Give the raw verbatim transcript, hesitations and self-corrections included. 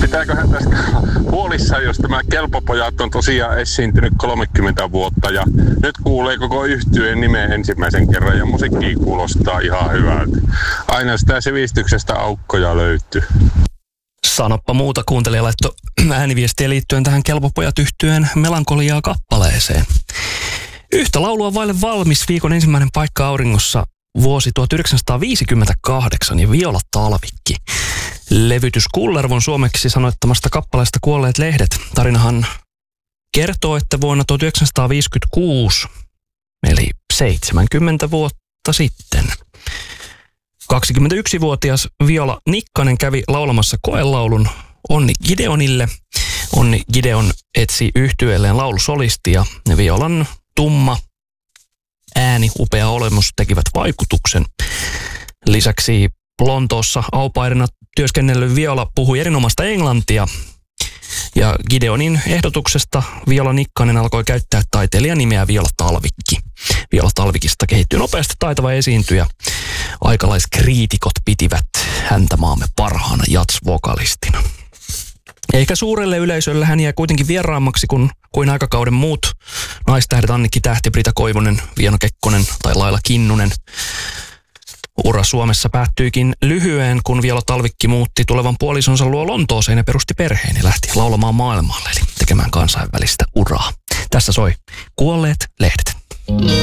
pitääköhän tästä huolissaan, jos tämä Kelpopojat on tosiaan esiintynyt kolmekymmentä vuotta ja nyt kuulee koko yhtyeen nimen ensimmäisen kerran ja musiikki kuulostaa ihan hyvältä. Aina sitä sivistyksestä aukkoja löytyy. Sanoppa muuta, kuuntelija laittoi ääniviestiä liittyen tähän Kelpopojat -yhtyeen Melankoliaa kappaleeseen. Yhtä laulua vaille valmis, viikon ensimmäinen paikka auringossa, vuosi tuhatyhdeksänsataaviisikymmentäkahdeksan ja Viola Talvikki. Levytys Kullervon suomeksi sanoittamasta kappaleesta Kuolleet lehdet. Tarinahan kertoo, että vuonna tuhatyhdeksänsataaviisikymmentäkuusi, eli seitsemänkymmentä vuotta sitten, kaksikymmentäyksivuotias Viola Nikkanen kävi laulamassa koelaulun Onni Gideonille. Onni Gideon etsi yhtyeelleen laulusolistia ja Violan tumma ääni, upea olemus tekivät vaikutuksen. Lisäksi Lontoossa aupairina työskennellyt Viola puhui erinomaista englantia. Ja Gideonin ehdotuksesta Viola Nikkanen alkoi käyttää taiteilijan nimeä Viola Talvikki. Viola Talvikista kehittyi nopeasti taitava esiintyjä. Aikalaiskriitikot pitivät häntä maamme parhaana jazz-vokalistina. Eikä suurelle yleisölle hän jää kuitenkin vieraammaksi kuin, kuin aikakauden muut naistähdet Annikki Tähti, Brita Koivunen, Vieno Kekkonen tai Laila Kinnunen. Ura Suomessa päättyikin lyhyen, kun Viola Talvikki muutti tulevan puolisonsa luo Lontooseen ja perusti perheen ja lähti laulamaan maailmalle, eli tekemään kansainvälistä uraa. Tässä soi Kuolleet lehdet.